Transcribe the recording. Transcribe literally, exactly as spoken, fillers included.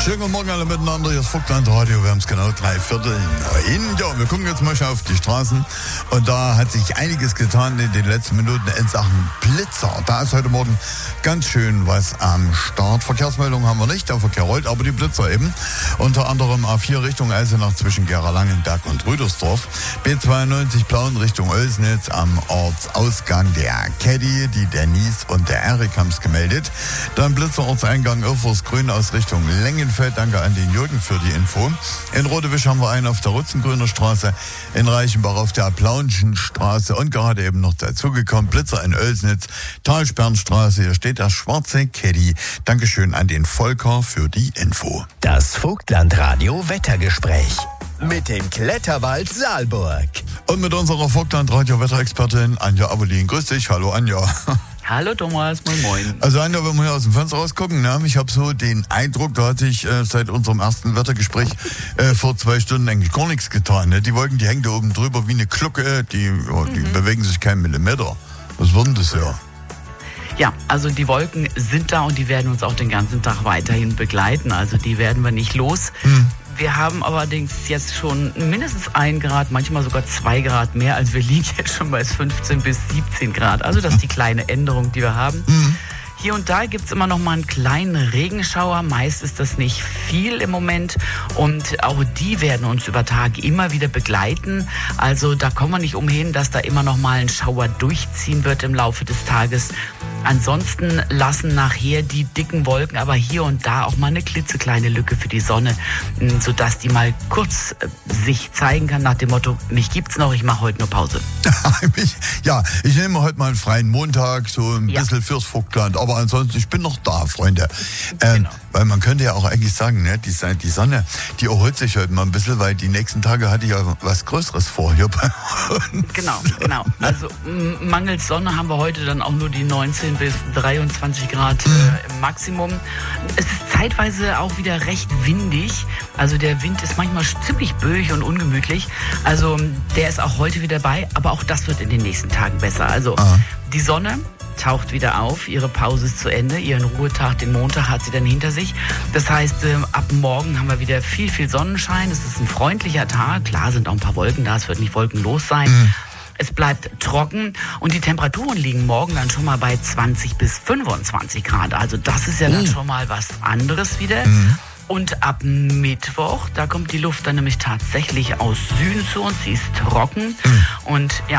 Schönen guten Morgen alle miteinander, hier ist Vogtland Radio, wir haben es genau drei Viertel neun. Ja, wir gucken jetzt mal auf die Straßen und da hat sich einiges getan in den letzten Minuten in Sachen Blitzer. Da ist heute Morgen ganz schön was am Start. Verkehrsmeldungen haben wir nicht, der Verkehr rollt, aber die Blitzer eben. Unter anderem A vier Richtung Eisenach zwischen Gera-Langenberg und Rüdersdorf. B zweiundneunzig Plauen Richtung Oelsnitz am Ortsausgang der Caddy, die Denise und der Erik haben es gemeldet. Dann Blitzerortseingang Irrfors-Grün aus Richtung Lengenfeld. Danke an den Jürgen für die Info. In Rodewisch haben wir einen auf der Rutzengrüner Straße, in Reichenbach auf der Plaunschen Straße und gerade eben noch dazugekommen Blitzer in Oelsnitz, Talsperrenstraße, hier steht der schwarze Caddy. Dankeschön an den Volker für die Info. Das Vogtland-Radio Wettergespräch mit dem Kletterwald Saalburg. Und mit unserer Vogtland-Radio-Wetterexpertin Anja Avelin. Grüß dich, hallo Anja. Hallo Thomas, moin moin. Also Anja, wenn wir hier aus dem Fenster rausgucken, ne, ich habe so den Eindruck, da hat sich äh, seit unserem ersten Wettergespräch äh, vor zwei Stunden eigentlich gar nichts getan. Ne? Die Wolken, die hängen da oben drüber wie eine Glucke, die, oh, die mhm. bewegen sich keinen Millimeter. Was wird denn das ja? Ja, also die Wolken sind da und die werden uns auch den ganzen Tag weiterhin begleiten. Also die werden wir nicht los. Mhm. Wir haben allerdings jetzt schon mindestens ein Grad, manchmal sogar zwei Grad mehr. Also wir liegen jetzt schon bei fünfzehn bis siebzehn Grad. Also das ist die kleine Änderung, die wir haben. Mhm. Hier und da gibt es immer noch mal einen kleinen Regenschauer. Meist ist das nicht viel im Moment. Und auch die werden uns über Tage immer wieder begleiten. Also da kommen wir nicht umhin, dass da immer noch mal ein Schauer durchziehen wird im Laufe des Tages. Ansonsten lassen nachher die dicken Wolken aber hier und da auch mal eine klitzekleine Lücke für die Sonne, sodass die mal kurz sich zeigen kann nach dem Motto, mich gibt's noch, ich mache heute nur Pause. Ja, ich nehme heute mal einen freien Montag, so ein ja. bisschen fürs Vogtland, aber ansonsten, ich bin noch da, Freunde. Ähm, genau. Weil man könnte ja auch eigentlich sagen, ne, die, die Sonne, die erholt sich heute mal ein bisschen, weil die nächsten Tage hatte ich ja was Größeres vor hier bei uns. Genau, genau. Also mangels Sonne haben wir heute dann auch nur die neunzehn bis dreiundzwanzig Grad äh, im Maximum. Es ist zeitweise auch wieder recht windig. Also der Wind ist manchmal ziemlich böig und ungemütlich. Also der ist auch heute wieder bei, aber auch das wird in den nächsten Tagen besser. Also Aha. die Sonne taucht wieder auf, ihre Pause ist zu Ende, ihren Ruhetag, den Montag hat sie dann hinter sich. Das heißt, äh, ab morgen haben wir wieder viel, viel Sonnenschein. Es ist ein freundlicher Tag. Klar sind auch ein paar Wolken da, es wird nicht wolkenlos sein. Mhm. Es bleibt trocken und die Temperaturen liegen morgen dann schon mal bei zwanzig bis fünfundzwanzig Grad. Also das ist ja dann schon mal was anderes wieder. Mhm. Und ab Mittwoch, da kommt die Luft dann nämlich tatsächlich aus Süden zu uns. Sie ist trocken. Mhm. Und ja,